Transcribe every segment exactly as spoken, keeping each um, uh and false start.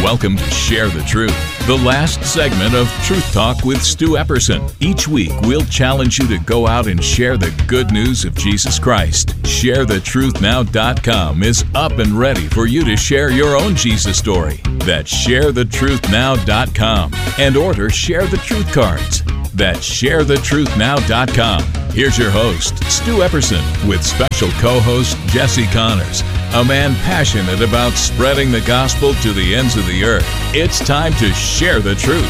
Welcome to Share the Truth, the last segment of Truth Talk with Stu Epperson. Each week, we'll challenge you to go out and share the good news of Jesus Christ. share the truth now dot com is up and ready for you to share your own Jesus story. That's share the truth now dot com and order Share the Truth cards. That's share the truth now dot com. Here's your host, Stu Epperson, with special co-host Jesse Connors, a man passionate about spreading the gospel to the ends of the earth. It's time to share the truth.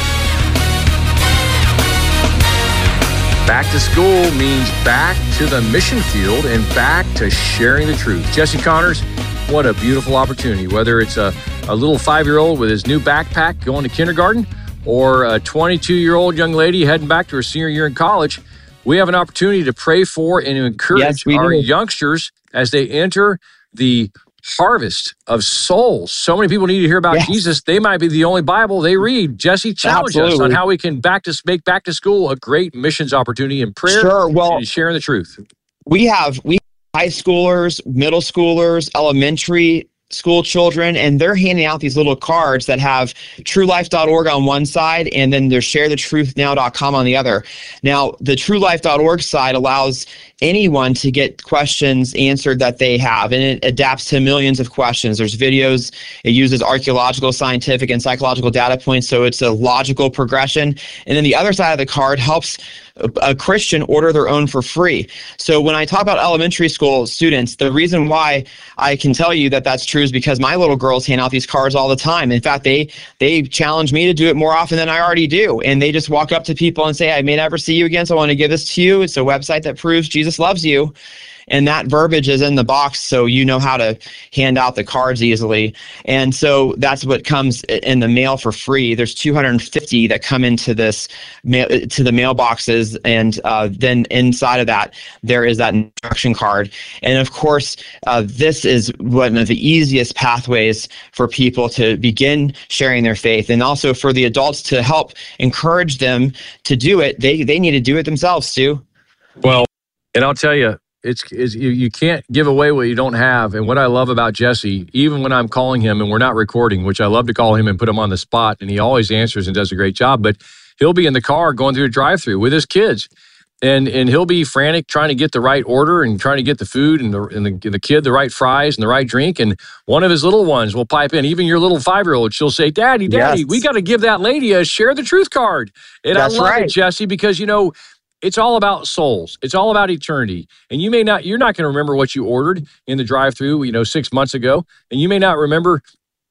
Back to school means back to the mission field and back to sharing the truth. Jesse Connors, what a beautiful opportunity. Whether it's a, a little five-year-old with his new backpack going to kindergarten or a twenty-two-year-old young lady heading back to her senior year in college, we have an opportunity to pray for and to encourage yes, we our do. youngsters as they enter the harvest of souls. So many people need to hear about yes. Jesus. They might be the only Bible they read. Jesse, challenge Absolutely. us on how we can back to make back to school a great missions opportunity in prayer Sure. Well, and sharing the truth. We have we have high schoolers, middle schoolers, elementary school children, and they're handing out these little cards that have true life dot org on one side, and then there's share the truth now dot com on the other. Now, the true life dot org side allows anyone to get questions answered that they have, and it adapts to millions of questions. There's videos. It uses archaeological, scientific, and psychological data points, so it's a logical progression. And then the other side of the card helps a Christian order their own for free. So when I talk about elementary school students, the reason why I can tell you that that's true is because my little girls hand out these cards all the time. In fact, they they challenge me to do it more often than I already do. And they just walk up to people and say, I may never see you again, so I want to give this to you. It's a website that proves Jesus loves you. And that verbiage is in the box, so you know how to hand out the cards easily. And so that's what comes in the mail for free. There's two hundred fifty that come into this mail, to the mailboxes, and uh, then inside of that, there is that instruction card. And of course, uh, this is one of the easiest pathways for people to begin sharing their faith, and also for the adults to help encourage them to do it. They they need to do it themselves, Stu. Well, and I'll tell you, It's, it's you, you can't give away what you don't have. And what I love about Jesse, even when I'm calling him and we're not recording, which I love to call him and put him on the spot, and he always answers and does a great job, but he'll be in the car going through a drive-through with his kids, and and he'll be frantic trying to get the right order and trying to get the food and the, and the, the kid the right fries and the right drink. And one of his little ones will pipe in. Even your little five-year-old, she'll say, Daddy, Daddy, Yes. we got to give that lady a Share the Truth card. And That's I love right. it, Jesse, because, you know, it's all about souls. It's all about eternity. And you may not, you're not going to remember what you ordered in the drive-thru, you know, six months ago. And you may not remember,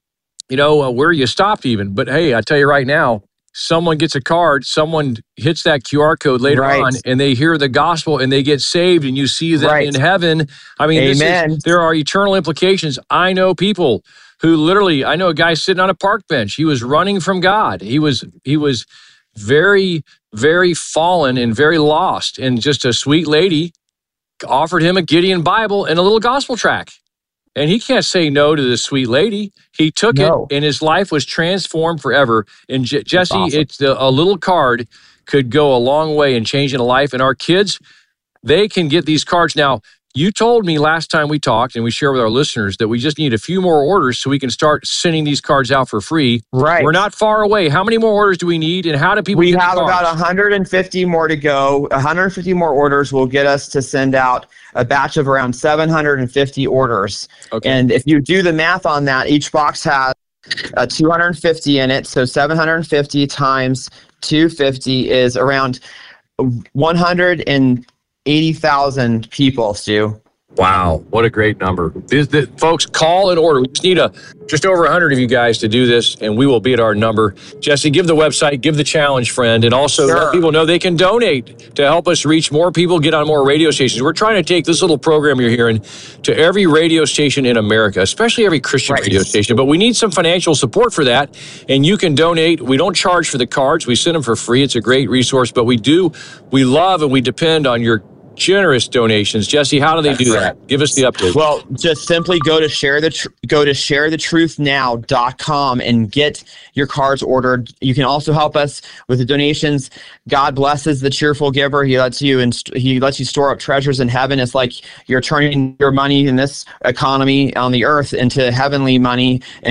you know, uh, where you stopped even. But hey, I tell you right now, someone gets a card, someone hits that Q R code later Right. on, and they hear the gospel and they get saved, and you see them Right. in heaven. I mean, this Amen. is, there are eternal implications. I know people who literally, I know a guy sitting on a park bench. He was running from God. He was, he was very, very fallen and very lost. And just a sweet lady offered him a Gideon Bible and a little gospel tract. And he can't say no to this sweet lady. He took No. it, and his life was transformed forever. And Je- Jesse, awesome. it's the, a little card could go a long way in changing a life. And our kids, they can get these cards. Now, you told me last time we talked, and we share with our listeners, that we just need a few more orders so we can start sending these cards out for free. Right. We're not far away. How many more orders do we need, and how do people We get have the cards? about one hundred fifty more to go. one hundred fifty more orders will get us to send out a batch of around seven hundred fifty orders. Okay. And if you do the math on that, each box has uh, two hundred fifty in it. So seven hundred fifty times two hundred fifty is around one hundred eighty thousand people, Stu. Wow, what a great number. This, this, folks, call and order. We just need a just over one hundred of you guys to do this, and we will be at our number. Jesse, give the website, give the challenge, friend, and also Sure. let people know they can donate to help us reach more people, get on more radio stations. We're trying to take this little program you're hearing to every radio station in America, especially every Christian Right. radio station. But we need some financial support for that, and you can donate. We don't charge for the cards. We send them for free. It's a great resource, but we do, we love and we depend on your generous donations. Jesse, how do they do that? Give us the update. Well, just simply go to share the tr- go to share the truth now dot com and get your cards ordered. You can also help us with the donations. God blesses the cheerful giver. He lets you inst- he lets you store up treasures in heaven. It's like you're turning your money in this economy on the earth into heavenly money, and God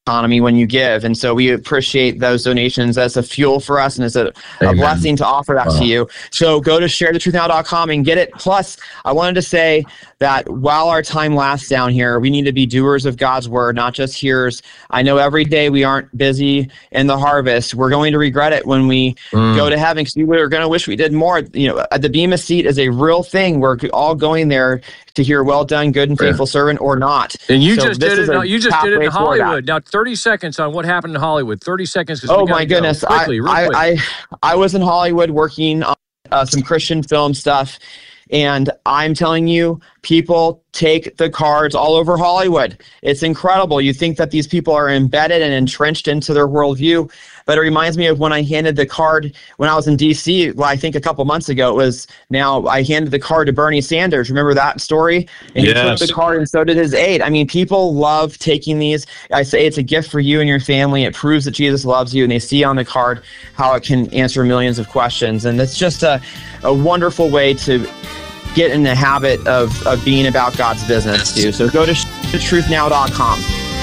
economy when you give. And so we appreciate those donations as a fuel for us and as a, a blessing to offer that wow. to you. So go to share the truth now dot com and get it. Plus, I wanted to say that while our time lasts down here, we need to be doers of God's word, not just hearers. I know every day we aren't busy in the harvest. We're going to regret it when we mm. go to heaven, because we are going to wish we did more. You know, the Bema seat is a real thing. We're all going there to hear, well done, good and faithful yeah. servant, or not. And you so just did it. No, you just did it in Hollywood. Now, thirty seconds on what happened in Hollywood. thirty seconds. Oh my goodness! Go. Quickly, I, I, I I was in Hollywood working on uh, some Christian film stuff, and I'm telling you, people take the cards all over Hollywood. It's incredible. You think that these people are embedded and entrenched into their worldview, but it reminds me of when I handed the card when I was in D C, well, I think a couple months ago it was now, I handed the card to Bernie Sanders. Remember that story? And yes. he took the card and so did his aide. I mean, people love taking these. I say it's a gift for you and your family. It proves that Jesus loves you, and they see on the card how it can answer millions of questions. And it's just a, a wonderful way to get in the habit of, of being about God's business too. So go to truth now dot com.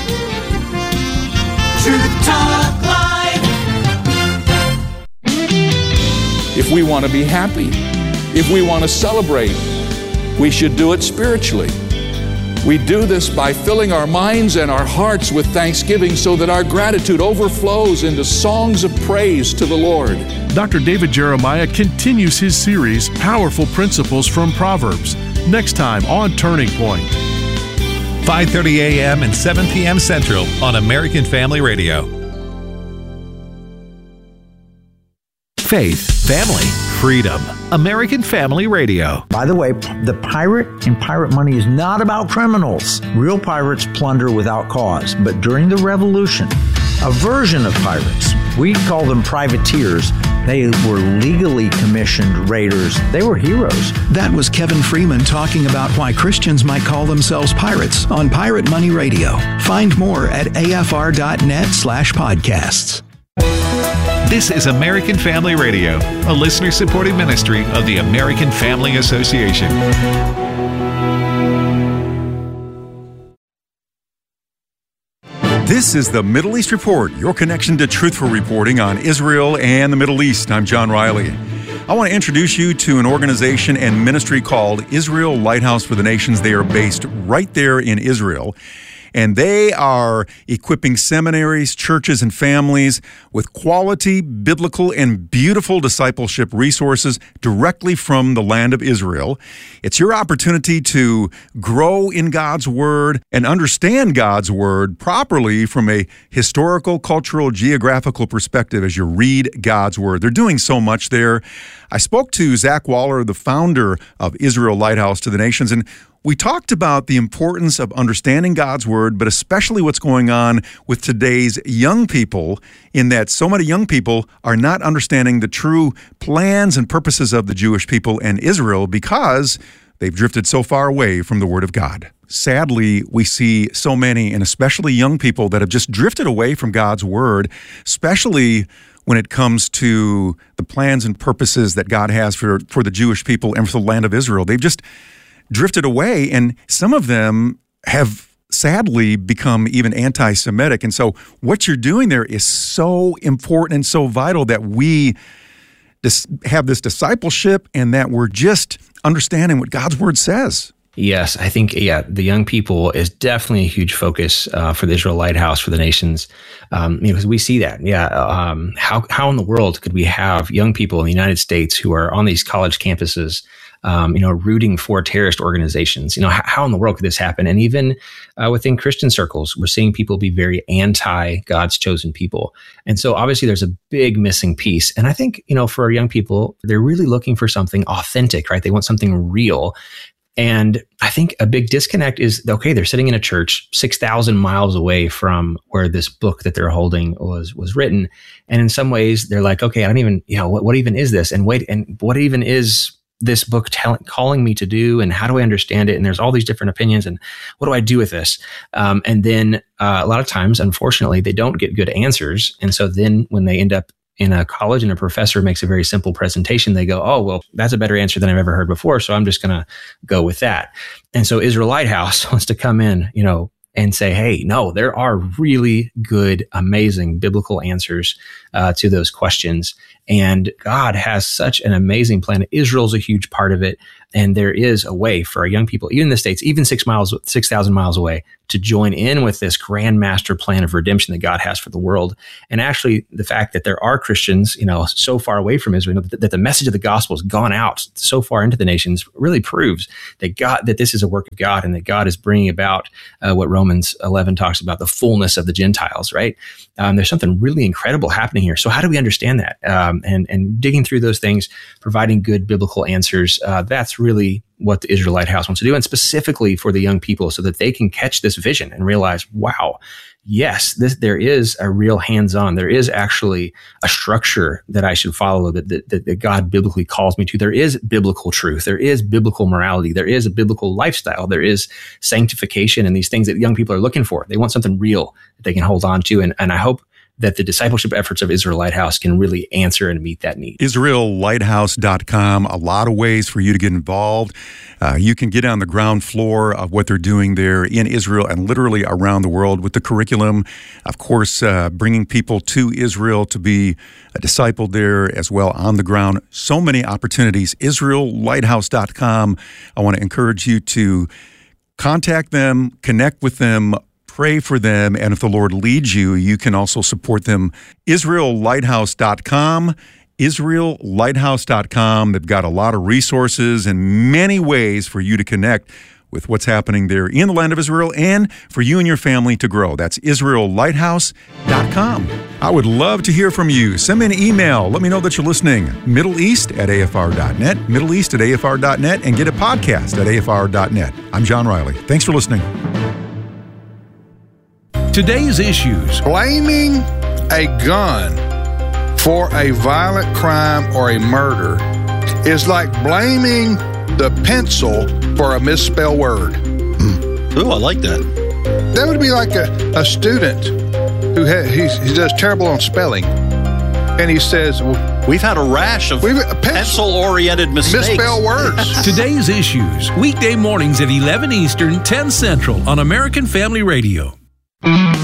Truth Talk Live. If we want to be happy, if we want to celebrate, we should do it spiritually. We do this by filling our minds and our hearts with thanksgiving so that our gratitude overflows into songs of praise to the Lord. Doctor David Jeremiah continues his series, Powerful Principles from Proverbs, next time on Turning Point. five thirty a.m. and seven p.m. Central on American Family Radio. Faith, family, freedom. American Family Radio. By the way, the pirate in Pirate Money is not about criminals. Real pirates plunder without cause. But during the Revolution, a version of pirates, we call them privateers, they were legally commissioned raiders. They were heroes. That was Kevin Freeman talking about why Christians might call themselves pirates on Pirate Money Radio. Find more at afr.net slash podcasts. This is American Family Radio, a listener-supported ministry of the American Family Association. This is the Middle East Report, your connection to truthful reporting on Israel and the Middle East. I'm John Riley. I want to introduce you to an organization and ministry called Israel Lighthouse for the Nations. They are based right there in Israel. And they are equipping seminaries, churches, and families with quality, biblical, and beautiful discipleship resources directly from the land of Israel. It's your opportunity to grow in God's Word and understand God's Word properly from a historical, cultural, geographical perspective as you read God's Word. They're doing so much there. I spoke to Zach Waller, the founder of Israel Lighthouse to the Nations, and we talked about the importance of understanding God's Word, but especially what's going on with today's young people, in that so many young people are not understanding the true plans and purposes of the Jewish people and Israel because they've drifted so far away from the Word of God. Sadly, we see so many, and especially young people, that have just drifted away from God's Word, especially when it comes to the plans and purposes that God has for, for the Jewish people and for the land of Israel. They've just drifted away, and some of them have sadly become even anti-Semitic. And so what you're doing there is so important and so vital, that we dis- have this discipleship and that we're just understanding what God's Word says. Yes, I think, yeah, the young people is definitely a huge focus uh, for the Israel Lighthouse for the Nations, um, you know, because we see that. Yeah, um, how how in the world could we have young people in the United States who are on these college campuses, Um, you know, rooting for terrorist organizations? You know, how, how in the world could this happen? And even uh, within Christian circles, we're seeing people be very anti God's chosen people. And so obviously there's a big missing piece. And I think, you know, for our young people, they're really looking for something authentic, right? They want something real. And I think a big disconnect is, okay, they're sitting in a church six thousand miles away from where this book that they're holding was was written. And in some ways, they're like, okay, I don't even, you know, what, what even is this? And wait, and what even is this book tell, calling me to do, and how do I understand it? And there's all these different opinions, and what do I do with this? Um, and then uh, a lot of times, unfortunately, they don't get good answers. And so then when they end up in a college and a professor makes a very simple presentation, they go, oh, well, that's a better answer than I've ever heard before, so I'm just going to go with that. And so Israel Lighthouse wants to come in, you know, and say, hey, no, there are really good, amazing biblical answers uh, to those questions. And God has such an amazing plan. Israel's a huge part of it. And there is a way for our young people, even in the States, even six miles, six thousand miles away, to join in with this grand master plan of redemption that God has for the world. And actually, the fact that there are Christians, you know, so far away from Israel, that, that the message of the gospel has gone out so far into the nations, really proves that God, that this is a work of God, and that God is bringing about uh, what Romans eleven talks about, the fullness of the Gentiles. Right? Um, there's something really incredible happening here. So how do we understand that? Um, and and digging through those things, providing good biblical answers. Uh, that's really what the Israel Lighthouse wants to do, and specifically for the young people, so that they can catch this vision and realize, wow, yes, this, there is a real hands-on. There is actually a structure that I should follow, that, that, that God biblically calls me to. There is biblical truth. There is biblical morality. There is a biblical lifestyle. There is sanctification and these things that young people are looking for. They want something real that they can hold on to. And, and I hope that the discipleship efforts of Israel Lighthouse can really answer and meet that need. Israel Lighthouse dot com, a lot of ways for you to get involved. Uh, you can get on the ground floor of what they're doing there in Israel and literally around the world with the curriculum. Of course, uh, bringing people to Israel to be discipled there as well on the ground. So many opportunities. Israel Lighthouse dot com. I want to encourage you to contact them, connect with them, pray for them, and if the Lord leads you, you can also support them. Israel Lighthouse dot com, Israel Lighthouse dot com. They've got a lot of resources and many ways for you to connect with what's happening there in the land of Israel and for you and your family to grow. That's Israel Lighthouse dot com. I would love to hear from you. Send me an email. Let me know that you're listening. Middle East at A F R dot net, Middle East at A F R dot net, and get a podcast at A F R dot net. I'm John Riley. Thanks for listening. Today's issues. Blaming a gun for a violent crime or a murder is like blaming the pencil for a misspelled word. Mm. Ooh, I like that. That would be like a, a student who ha- he's, he does terrible on spelling. And he says, well, we've had a rash of pencil-oriented mistakes. Misspelled words. Today's issues. Weekday mornings at eleven Eastern, ten Central on American Family Radio.